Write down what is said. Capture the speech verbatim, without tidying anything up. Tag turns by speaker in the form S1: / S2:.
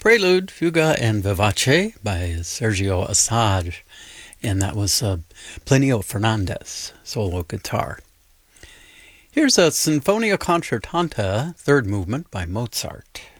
S1: Prelude, Fuga, and Vivace by Sergio Assad, and that was uh, Plinio Fernandez, solo guitar. Here's a Sinfonia Concertanta, third movement by Mozart.